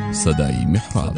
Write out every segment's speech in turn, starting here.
سەدای میحراب.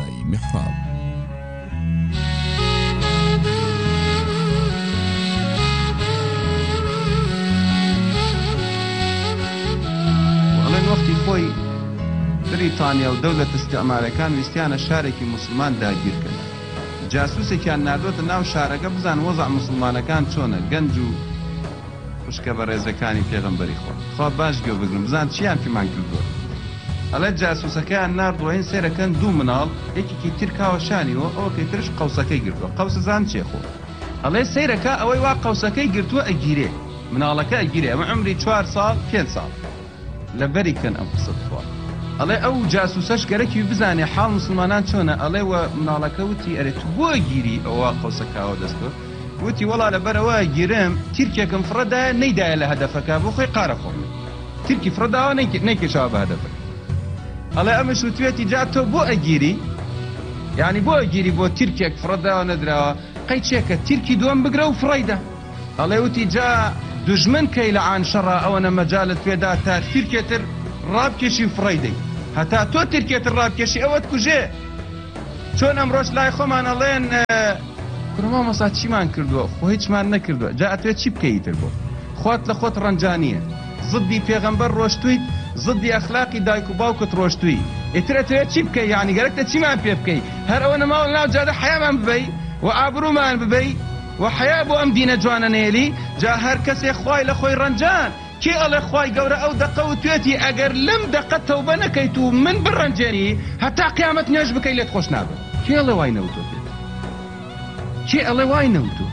وەڵێن وەختی خۆی بریتانیا و دەولەت ئیستیعمارەکان ویستیانە شارێکی موسڵمان داگیرکەن. جاسووسێکیان ناردۆتە ناو شارەکە بزان وەزع موسڵمانەکان چۆنە، گەنج و خوشکە بە ڕێزەکانی پێغەمبەری خۆ باش گوێ بگرم بزان چیان پێمان کردووە. ئەڵێ جاسووسەکەیان ناردووە هین سێرەکەن دوو مناڵ یەکێکی ترکاوە شانیوە ئەوەکەی ترش قەوسەکەی گرتووە. قەوس زان چێ خۆ ئەڵێ سەیرەکە ئەوەی وا قەوسەکەی گرتووە ئەگیرێ، مناڵەکە ئەگیرێ. ئەمە عمری 4 ساڵ 5 ساڵ لەبەری کەن ئەم قسە بخوا. ئەڵێ ئەو جاسووسەش گەرەکی بزانێ حاڵ موسڵمانان چۆنە. ئەڵێ وە مناڵەکە وتی ئەرێ تو بۆ گیری ئەوە قەوسەکەوە دەستۆ؟ وتی وەڵا لەبەرەوە گیرم تیرکێکم فڕەدایە نەیدایە لە هەدەفەکە بۆ خۆی قارە خۆم تیرکی فڕەداوە نەیکێشاوە بە هەدەفەکە. ئەڵێ ئەمەش وتوێتی جا تۆ بۆ ئەگیری، یعنی بۆ ئەگیری بۆ تیرکێک فڕەداوە نەدراوە قەی چێکە تیرکی دووەم بگرە و فڕەیدا. ئەڵێ وتی جا دوژمن کەی لە عانشەڕە ئەوەنە مەجالت پێدا تا تیرکێتر ڕابکێشی فڕەیدەی، هەتا تۆ تیرکێتر ڕابکێشی ئەوەت کوژێ. چۆن ئەمڕۆژ لای خۆمان ئەڵێن کوڕما مەسا چیمان کردووە، خۆ هیچمان نەکردووە. جا ئەتوێت چی بکەیتر بۆ خۆت لە خۆت ڕەنجانیە، زدی پێغەمبەر ڕۆشتوویت، زدی ئەخلاقی دایک و باوکت ڕۆشتووی، ئیتر ئەتوێت چی بکەی؟ یعنی گەرەکتە چیمان پێ بکەی؟ هەر ئەوە نەماوە ناو جادە حەیامان ببەی و ئابروومان ببەی و حەیا بۆ ئەم دینە جوانە نێلی. جا هەر کەسێک خوای لە خۆی ڕەنجان کێ ئەڵێ خوای گەورە ئەو دەقە و توێتی ئەگەر لەم دەقە تەوبە نەکەیت و من بڕەنجێنی هەتا قیامەت نوێژ بکەی لێت خۆش نابێت. کێ ئەڵێ وای نەوتۆ پێت؟ کێ ئەڵێ وای نەوتۆ؟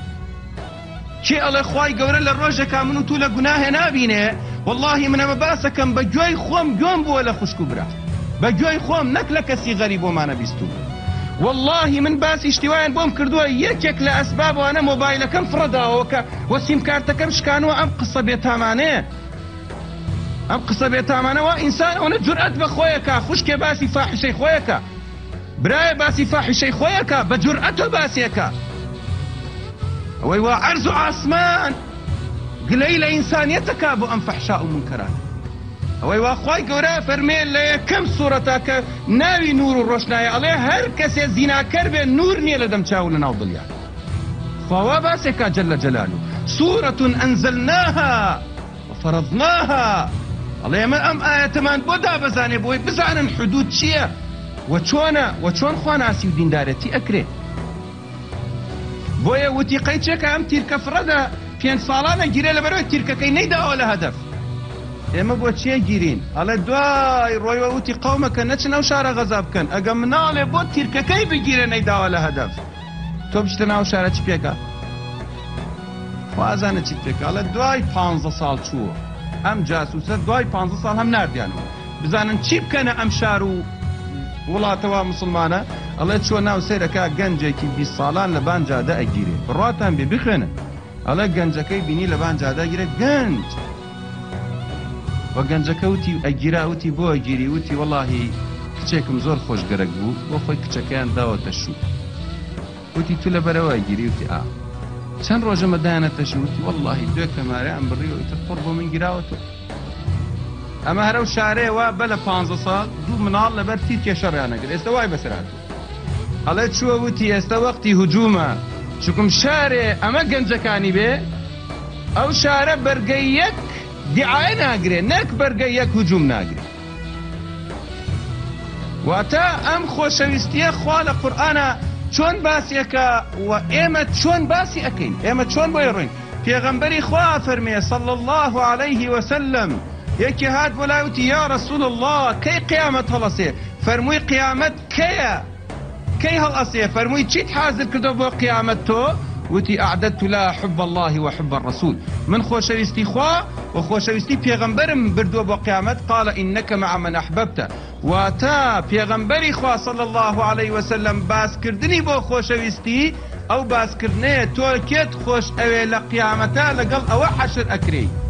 کێ ئەڵێ خوای گەورە لە ڕۆژێکا من و تو لە گوناهێ نابینێ؟ واللهی من ئەمە باسەکەم بە گوێی خۆم گوێم بووە لە خوشک و برا، بە گوێی خۆم نەک لە کەسی غەریب بۆمانە بیستوو. واللهی من باسی شتیوایان بۆم کردووە یەکێک لە ئەسبابوانە مۆبایلەکەم فڕەداوە کە وە سیم کارتەکەم شکانووە. ئەم قسە بێتامانەیە، ئەم قسە بێتامانەوە ئینسان ئەوەنە جورئەت بە خۆیەکە، خوشکێ باسی فاحیشەی خۆیەکە، برایە باسی فاحیشەی خۆیەکە، بە جورئەتە باسیەکە. ئەوەی وا عەرز و ئاسمان گلەی لە ئینسانیەتەکە بۆ ئەم فەحشا و منکەرات. ئەوەی وا خوای گەورە فەرمێ لە یەکەم سوورەتە کە ناوی نور و ڕۆشنایە ئەڵێ هەر کەسێ زیناکەر بێ نور نییە لە دەم چاو لە ناو دڵیا. خواوا باسێکا جەلە جەلالو سوورەتون ئەنزەلناها وفەرەضناها. ئەڵێ ئێمە ئەم ئایەتەمان بۆ دابەزانێ بۆی بزانن حدود چییە و چۆنە و چۆن خوا ناسی و دیندارەتی ئەکرێ. بۆیە وتی قەی چێکە ئەم تیرکە فڕەدە 5 ساڵانە گیرێ لەبەرەوەی تیرکەکەی نەیداوە لە هەدەف. ئێمە بۆ چێ گیرین؟ ئەڵێ دوای ڕۆیوە وتی قەومەکە نەچن ئەو شارە غەزا بکەن، ئەگە مناڵێ بۆ تیرکەکەی بگیرێ نەیداوە لە هەدەف، تۆ بچتە ناو شارە چی پێکە؟ خوازانە چیت پێکە. ئەڵێ دوای 15 ساڵ چووە ئەم جاسووسە، دوای 15 ساڵ هەم ناردیانەوە بزانن چی بکەنە ئەم شار و وڵاتەوە مسلمانە. ئەڵێ چۆ ناو سێرەکە گەنجێکی 20 ساڵان لە بانجادە ئەگیرێ، بڕاتان بێ بخوێنن. ئەڵێ گەنجەکەی بینی لە بانجادە گیرێت گەنج و گەنجەکە وتی ئەگیرا، وتی بۆ ئەگیری؟ وتی وەڵاهی کچێکم زۆر خۆشگەرەک بوو بۆ خۆی کچەکەیان داوەتە شوو. وتی تو لەبەرەوە ئەگیری؟ وتی ئا. چەند ڕۆژەمە دایانەتە شوو؟ وتی وەڵاهی دوێ کەمارەیان بڕیەوە ئیتر قڕ بۆ من گیراوەتەوە. ئەمە هەرە و شارەیەوە بە لە 15 ساڵ دوو مناڵ لەبەر تیرکێ شەڕیانەگرت. ئێستا وای بەسەرهاتوو. ئەڵێ چووە وتی ئێستا وەختی هجوومە، چکم شارێ ئەمە گەنجەکانی بێ ئەو شارە بەرگەی یەک دیعاە ناگرێ، نەک بەرگەی یەک هجووم ناگرێ. واتە ئەم خۆشەویستیە خوا لە قورئانە چۆن باسیەکە و ئێمە چۆن باسی ئەکەین، ئێمە چۆن بۆی ڕۆین. پێغەمبەری خوا فەرمێ صلی الله عليه وسلم، یەکی هات بۆ لای وتی یا رسول الله کەی قیامەت هەڵەسێ؟ فەرمووی قیامەت کەیە؟ کەی هەڵئەسێ؟ فەرمووی چیت حازر کردو بۆ قیامەت تۆ؟ وتی ئەعددت لها حب الله وحب الرسول، من خۆشەویستی خوا و خۆشەویستی پێغەمبەرم بردووە بۆ قیامەت. قال إنك مع من أحببت. واتە پێغەمبەری خوا صلی الله عليه وسلم باسکردنی بۆ خۆشەویستی ئەو باسکردنەیە تۆ کێت خۆش ئەوێ لە قیامەتە لەگەڵ ئەوە حەشر ئەکرێ.